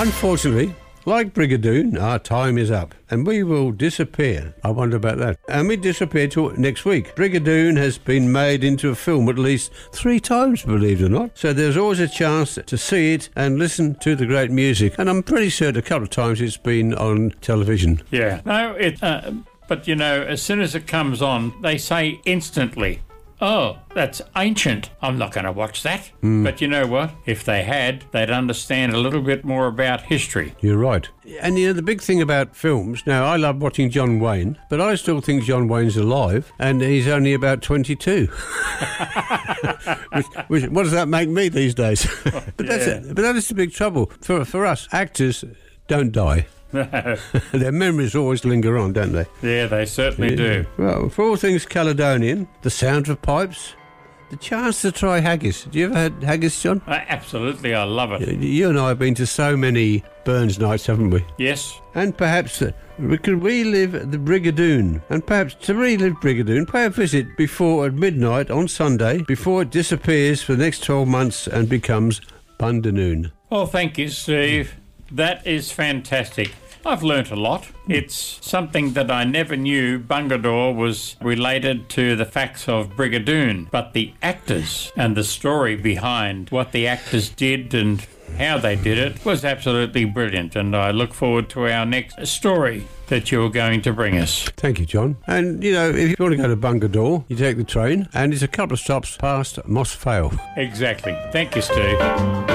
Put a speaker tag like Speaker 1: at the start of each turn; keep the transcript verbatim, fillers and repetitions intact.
Speaker 1: Unfortunately, like Brigadoon, our time is up and we will disappear. I wonder about that. And we disappear till next week. Brigadoon has been made into a film at least three times, believe it or not. So there's always a chance to see it and listen to the great music. And I'm pretty certain a couple of times it's been on television.
Speaker 2: Yeah. No, it. Uh, but, you know, as soon as it comes on, they say instantly, oh, that's ancient. I'm not going to watch that. Mm. But you know what? If they had, they'd understand a little bit more about history.
Speaker 1: You're right. And, you know, the big thing about films, now, I love watching John Wayne, but I still think John Wayne's alive, and he's only about twenty-two. which, which, what does that make me these days? but, that's
Speaker 2: yeah.
Speaker 1: it. But that is the big trouble. For, for us, actors don't die. Their memories always linger on, don't they?
Speaker 2: Yeah, they certainly yeah. do.
Speaker 1: Well, for all things Caledonian, the sound of pipes, the chance to try haggis. Have you ever had haggis, John?
Speaker 2: Uh, absolutely, I love it.
Speaker 1: You and I have been to so many Burns nights, haven't we?
Speaker 2: Yes.
Speaker 1: And perhaps uh, we could relive the Brigadoon. And perhaps to relive Brigadoon, pay a visit before at midnight on Sunday, before it disappears for the next twelve months and becomes Bundanoon.
Speaker 2: Well, thank you, Steve. That is fantastic. I've learnt a lot. It's something that I never knew Bungadore was related to the facts of Brigadoon, but the actors and the story behind what the actors did and how they did it was absolutely brilliant, and I look forward to our next story that you're going to bring us.
Speaker 1: Thank you, John. And, you know, if you want to go to Bungadore, you take the train, and it's a couple of stops past Moss Vale.
Speaker 2: Exactly. Thank you, Steve.